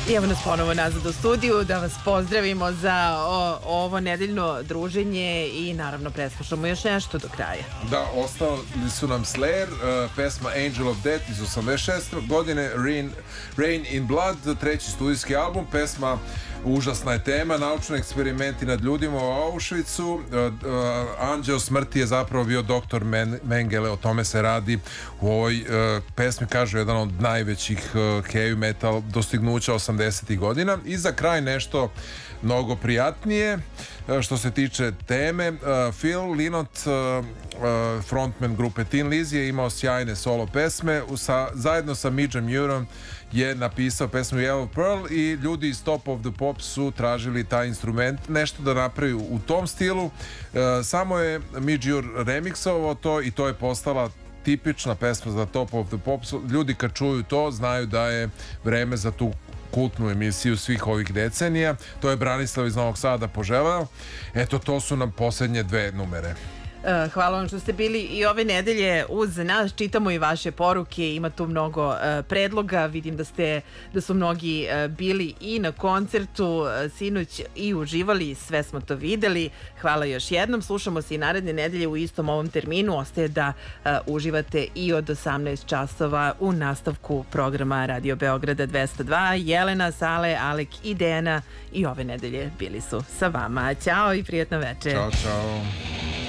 I evo nas ponovo nazad u studiju da vas pozdravimo za ovo nedeljno druženje i naravno preslušamo još nešto do kraja. Da, ostali su nam Slayer, pesma Angel of Death iz 86. godine, Rain in Blood, treći studijski album, pesma užasna je tema, naučni eksperimenti nad ljudima u Auschwitzu. Anđeo smrti je zapravo bio doktor Mengele, o tome se radi u ovoj pesmi, kažu jedan od najvećih heavy metal dostignuća 80. godina. I za kraj nešto mnogo prijatnije što se tiče teme. Phil Lynott, frontman grupe Tin Lizzy, je imao sjajne solo pesme. Zajedno sa Midgem Murom je napisao pesmu Yellow Pearl i ljudi iz Top of the Pops su tražili taj instrument, nešto da napraviju u tom stilu. Samo je Midge remixovao to i to je postala tipična pesma za Top of the Pops. Ljudi kad čuju to znaju da je vreme za tu kultnu emisiju svih ovih decenija. To je Branislav iz Novog Sada poželeo. Eto, to su nam posljednje dve numere. Hvala vam što ste bili i ove nedelje uz nas. Čitamo i vaše poruke, ima tu mnogo predloga. Vidim da su mnogi bili i na koncertu sinoć i uživali, sve smo to videli. Hvala još jednom. Slušamo se i naredne nedelje u istom ovom terminu. Ostaje da uživate i od 18 časova u nastavku programa Radio Beograda 202. Jelena, Sale, Alek i Dejana i ove nedelje bili su sa vama. Ćao i prijatno večer. Ćao, čao.